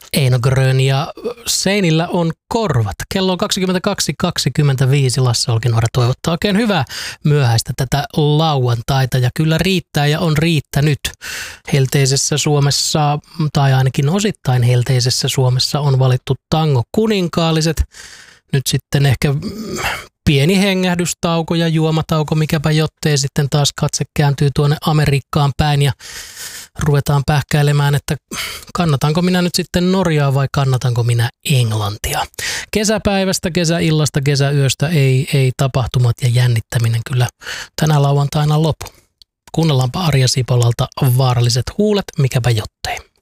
Eino Grön ja seinillä on korvat. Kello on 22.25. Lasse Olkinuora toivottaa oikein hyvää myöhäistä tätä lauantaita. Ja kyllä riittää ja on riittänyt. Helteisessä Suomessa, tai ainakin osittain helteisessä Suomessa, on valittu tango kuninkaalliset. Nyt sitten ehkä pieni hengähdystauko ja juomatauko, mikäpä jottei sitten taas katse kääntyy tuonne Amerikkaan päin ja ruvetaan pähkäilemään, että kannatanko minä nyt sitten Norjaa vai kannatanko minä Englantia. Kesäpäivästä, kesäillasta, kesäyöstä ei tapahtumat ja jännittäminen kyllä tänä lauantaina lopu. Kuunnellaanpa Arja Sipolalta Vaaralliset huulet, mikäpä jottei.